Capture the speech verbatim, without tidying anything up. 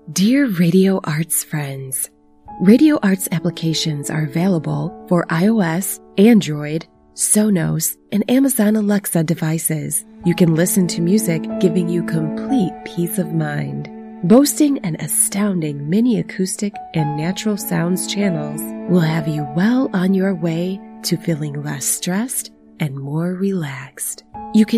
Dear Radio Arts friends, Radio Arts applications are available for iOS, Android, Sonos, and Amazon Alexa devices. You can listen to music giving you complete peace of mind. Boasting an astounding mini acoustic and natural sounds channels will have you well on your way to feeling less stressed and more relaxed. You can